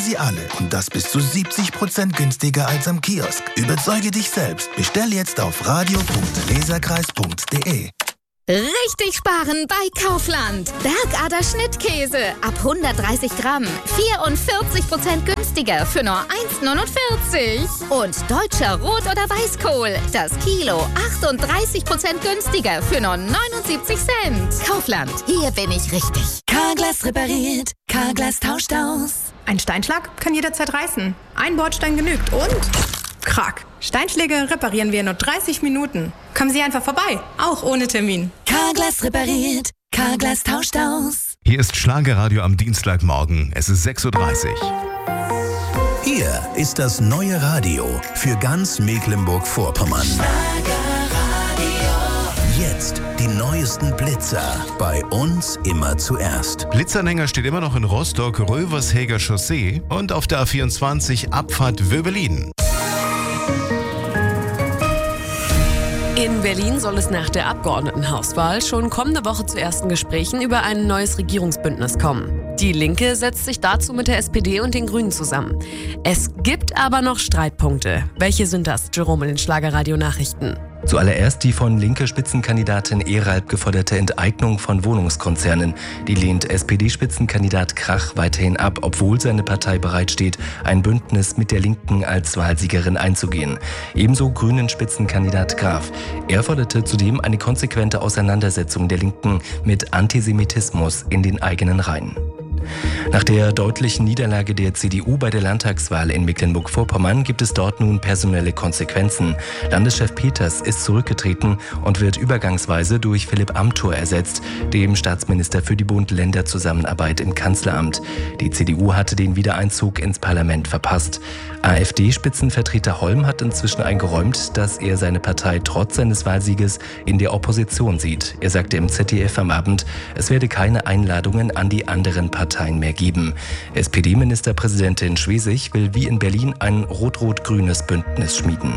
sie alle und das bis zu 70% günstiger als am Kiosk. Überzeuge dich selbst. Bestell jetzt auf radio.leserkreis.de. Richtig sparen bei Kaufland. Bergader Schnittkäse ab 130 Gramm. 44% günstiger für nur 1,49. Und deutscher Rot- oder Weißkohl. Das Kilo 38% günstiger für nur 79 Cent. Kaufland, hier bin ich richtig. Carglass repariert, Carglass tauscht aus. Ein Steinschlag kann jederzeit reißen. Ein Bordstein genügt und... Krack. Steinschläge reparieren wir in nur 30 Minuten. Kommen Sie einfach vorbei, auch ohne Termin. Carglass repariert, Carglass tauscht aus. Hier ist Schlagerradio am Dienstagmorgen. Es ist 6:30 Uhr. Hier ist das neue Radio für ganz Mecklenburg-Vorpommern. Jetzt die neuesten Blitzer. Bei uns immer zuerst. Blitzanhänger steht immer noch in Rostock, Rövershäger Chaussee und auf der A24 Abfahrt Wöbelin. In Berlin soll es nach der Abgeordnetenhauswahl schon kommende Woche zu ersten Gesprächen über ein neues Regierungsbündnis kommen. Die Linke setzt sich dazu mit der SPD und den Grünen zusammen. Es gibt aber noch Streitpunkte. Welche sind das, Jerome, in den Schlagerradio-Nachrichten? Zuallererst die von Linke-Spitzenkandidatin Ehralp geforderte Enteignung von Wohnungskonzernen. Die lehnt SPD-Spitzenkandidat Krach weiterhin ab, obwohl seine Partei bereitsteht, ein Bündnis mit der Linken als Wahlsiegerin einzugehen. Ebenso Grünen-Spitzenkandidat Graf. Er forderte zudem eine konsequente Auseinandersetzung der Linken mit Antisemitismus in den eigenen Reihen. Nach der deutlichen Niederlage der CDU bei der Landtagswahl in Mecklenburg-Vorpommern gibt es dort nun personelle Konsequenzen. Landeschef Peters ist zurückgetreten und wird übergangsweise durch Philipp Amthor ersetzt, dem Staatsminister für die Bund-Länder-Zusammenarbeit im Kanzleramt. Die CDU hatte den Wiedereinzug ins Parlament verpasst. AfD-Spitzenvertreter Holm hat inzwischen eingeräumt, dass er seine Partei trotz seines Wahlsieges in der Opposition sieht. Er sagte im ZDF am Abend, es werde keine Einladungen an die anderen Parteien mehr geben. SPD-Ministerpräsidentin Schwesig will wie in Berlin ein rot-rot-grünes Bündnis schmieden.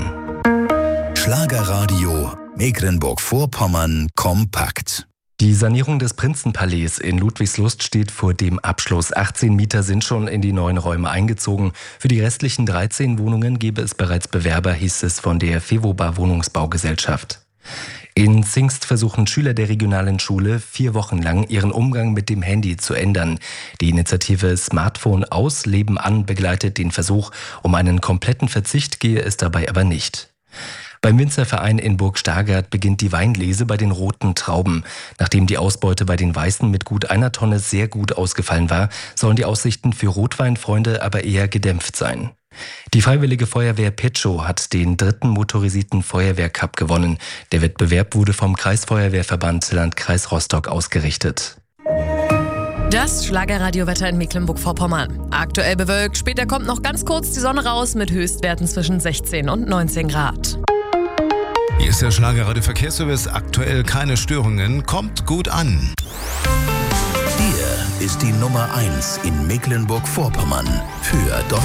Schlagerradio Mecklenburg-Vorpommern kompakt. Die Sanierung des Prinzenpalais in Ludwigslust steht vor dem Abschluss. 18 Mieter sind schon in die neuen Räume eingezogen. Für die restlichen 13 Wohnungen gebe es bereits Bewerber, hieß es von der Fevoba Wohnungsbaugesellschaft. In Zingst versuchen Schüler der regionalen Schule 4 Wochen lang ihren Umgang mit dem Handy zu ändern. Die Initiative Smartphone aus, Leben an begleitet den Versuch. Um einen kompletten Verzicht gehe es dabei aber nicht. Beim Winzerverein in Burg Stargard beginnt die Weinlese bei den roten Trauben. Nachdem die Ausbeute bei den Weißen mit gut 1 Tonne sehr gut ausgefallen war, sollen die Aussichten für Rotweinfreunde aber eher gedämpft sein. Die Freiwillige Feuerwehr Petschow hat den 3. motorisierten Feuerwehrcup gewonnen. Der Wettbewerb wurde vom Kreisfeuerwehrverband Landkreis Rostock ausgerichtet. Das Schlagerradiowetter in Mecklenburg-Vorpommern. Aktuell bewölkt, später kommt noch ganz kurz die Sonne raus mit Höchstwerten zwischen 16 und 19 Grad. Hier ist der Schlagerradio-Verkehrsservice. Aktuell keine Störungen. Kommt gut an. Hier ist die Nummer 1 in Mecklenburg-Vorpommern für